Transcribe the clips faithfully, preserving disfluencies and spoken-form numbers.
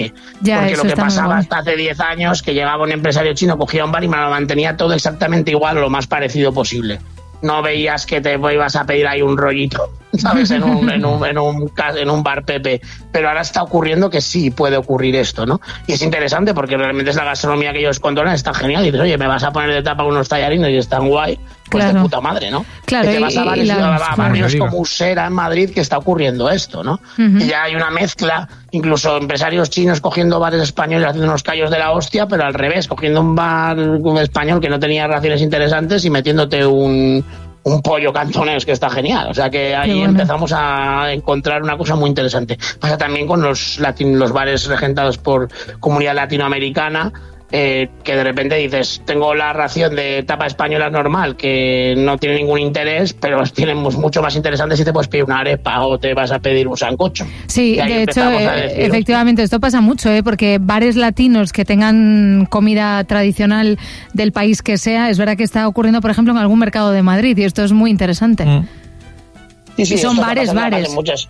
Ya, porque lo que pasaba muy hasta hace diez años, que llegaba un empresario chino, cogía un bar y me lo mantenía todo exactamente igual o lo más parecido posible. No veías que te ibas a pedir ahí un rollito, ¿sabes? En un, en un, en un, en un bar Pepe. Pero ahora está ocurriendo que sí puede ocurrir esto, ¿no? Y es interesante porque realmente es la gastronomía que ellos controlan, está genial. Y dices, oye, me vas a poner de tapa unos tallarines y están guay, pues claro. de puta madre, ¿no? Claro, que te vas y, a barrios, y la, a barrios como Usera en Madrid que está ocurriendo esto, ¿no? Uh-huh. Y ya hay una mezcla, incluso empresarios chinos cogiendo bares españoles haciendo unos callos de la hostia, pero al revés, cogiendo un bar español que no tenía raciones interesantes y metiéndote un... un pollo cantonés que está genial, o sea que ahí bueno. empezamos a encontrar una cosa muy interesante. Pasa también con los latin, los bares regentados por comunidad latinoamericana, eh, que de repente dices, tengo la ración de tapa española normal, que no tiene ningún interés, pero tienen mucho más interesantes si te puedes pedir una arepa o te vas a pedir un sancocho. Sí, de hecho, decir, efectivamente, esto pasa mucho, ¿eh? Porque bares latinos que tengan comida tradicional del país que sea, es verdad que está ocurriendo, por ejemplo, en algún mercado de Madrid, y esto es muy interesante. Mm. Sí, sí, y son bares, bares. Muchas,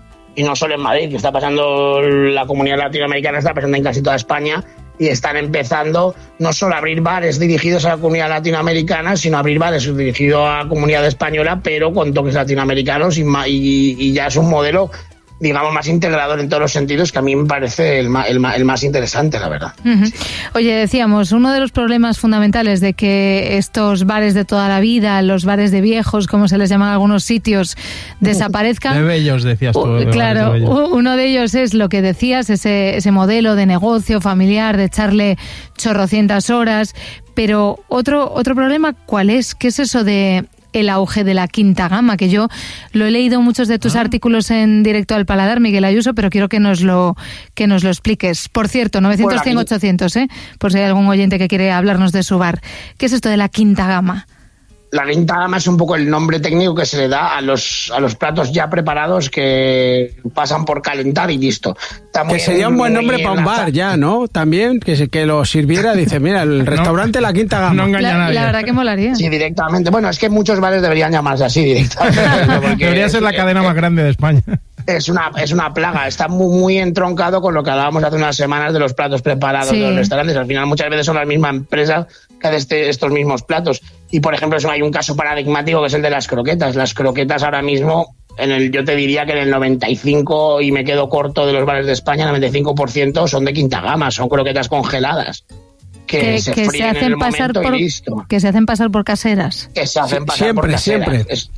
y no solo en Madrid, que está pasando la comunidad latinoamericana, está pasando en casi toda España, y están empezando no solo a abrir bares dirigidos a la comunidad latinoamericana, sino a abrir bares dirigidos a la comunidad española, pero con toques latinoamericanos, y, y, y ya es un modelo, digamos, más integrador en todos los sentidos, que a mí me parece el, el, el más interesante, la verdad. Uh-huh. Sí. Oye, decíamos, uno de los problemas fundamentales de que estos bares de toda la vida, los bares de viejos, como se les llaman algunos sitios, desaparezcan. De bellos, decías tú. Uh, claro, de uno de ellos es lo que decías, ese, ese modelo de negocio familiar, de echarle chorrocientas horas, pero otro, otro problema, ¿cuál es? ¿Qué es eso de el auge de la quinta gama? Que yo lo he leído muchos de tus ah. artículos en Directo al Paladar, Miguel Ayuso, pero quiero que nos lo que nos lo expliques. Por cierto, novecientos, cien, ochocientos, ¿eh? Por si hay algún oyente que quiere hablarnos de su bar. ¿Qué es esto de la quinta gama? La quinta gama es un poco el nombre técnico que se le da a los a los platos ya preparados que pasan por calentar y listo. Está que sería un buen nombre para un bar ya, ¿no? También, que se, que lo sirviera, dice, mira, el restaurante no, La Quinta Gama. No engaña la, a nadie. La verdad que molaría. Sí, directamente. Bueno, es que muchos bares deberían llamarse así directamente. Debería ser la cadena más grande de España. Es una, es una plaga, está muy, muy entroncado con lo que hablábamos hace unas semanas de los platos preparados sí. de los restaurantes. Al final muchas veces son las mismas empresas que hacen este, estos mismos platos. Y por ejemplo, hay un caso paradigmático que es el de las croquetas. Las croquetas ahora mismo, en el, yo te diría que en el noventa y cinco, y me quedo corto de los bares de España, noventa y cinco por ciento son de quinta gama, son croquetas congeladas. Que, que se que fríen se hacen en el pasar momento por, y listo. Que se hacen pasar por caseras. Que se hacen pasar siempre, por caseras. Siempre, es,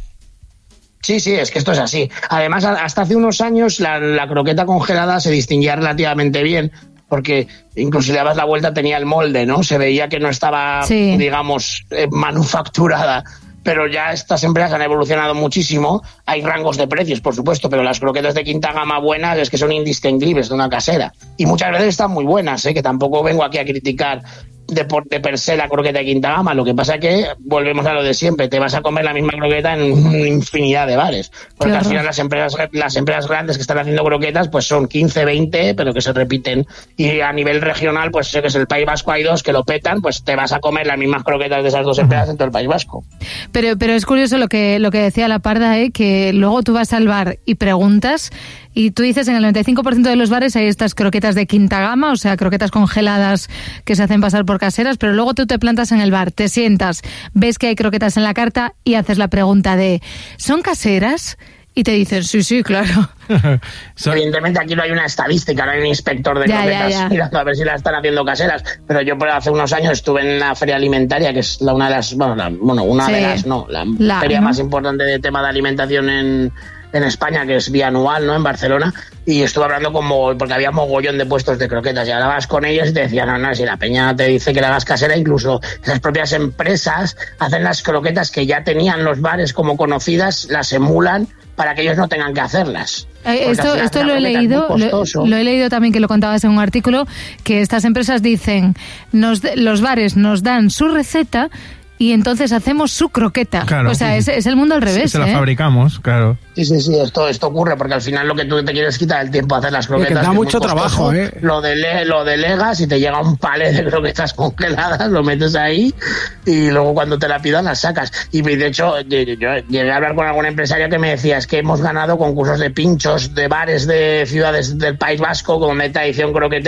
Sí, sí, es que esto es así. Además, hasta hace unos años la, la croqueta congelada se distinguía relativamente bien, porque incluso si le dabas la vuelta tenía el molde, ¿no? Se veía que no estaba, sí. digamos, eh, manufacturada. Pero ya estas empresas han evolucionado muchísimo. Hay rangos de precios, por supuesto, pero las croquetas de quinta gama buenas es que son indistinguibles de una casera. Y muchas veces están muy buenas, ¿eh? Que tampoco vengo aquí a criticar de, por, de per se la croqueta de quinta gama. Lo que pasa es que volvemos a lo de siempre, te vas a comer la misma croqueta en una infinidad de bares, porque al final las empresas las empresas grandes que están haciendo croquetas pues son quince, veinte, pero que se repiten, y a nivel regional pues sé que es el País Vasco, hay dos que lo petan, pues te vas a comer las mismas croquetas de esas dos empresas en todo el País Vasco. Pero pero es curioso lo que lo que decía la Parda, ¿eh? Que luego tú vas al bar y preguntas y tú dices en el noventa y cinco por ciento de los bares hay estas croquetas de quinta gama, o sea, croquetas congeladas que se hacen pasar por caseras, pero luego tú te plantas en el bar, te sientas, ves que hay croquetas en la carta y haces la pregunta de ¿son caseras? Y te dicen, sí, sí, claro. Evidentemente aquí no hay una estadística, no hay un inspector de ya, croquetas ya, ya. mirando a ver si las están haciendo caseras, pero yo por hace unos años estuve en la feria alimentaria, que es la, una de las, bueno, la, bueno una sí. de las, no, la, la feria ¿no? más importante de tema de alimentación en, en España, que es bianual, ¿no? En Barcelona, y estuve hablando como, porque había mogollón de puestos de croquetas, y hablabas con ellos y te decían, no, no, si la peña te dice que la hagas casera, incluso las propias empresas hacen las croquetas que ya tenían los bares como conocidas, las emulan para que ellos no tengan que hacerlas. Eh, esto esto lo he leído, lo, lo he leído también, que lo contabas en un artículo, que estas empresas dicen, nos, los bares nos dan su receta y entonces hacemos su croqueta. Claro, o sea, sí, es, sí. es el mundo al revés. Se la ¿eh? fabricamos, claro. Sí, sí, sí, esto, esto ocurre porque al final lo que tú te quieres quitar el tiempo a hacer las croquetas. Que da que mucho es muy trabajo, costoso, ¿eh? Lo, dele, lo delegas y te llega un palé de croquetas congeladas, lo metes ahí y luego cuando te la pidan las sacas. Y de hecho, yo llegué a hablar con alguna empresaria que me decía, es que hemos ganado concursos de pinchos de bares de ciudades del País Vasco con tradición croquetera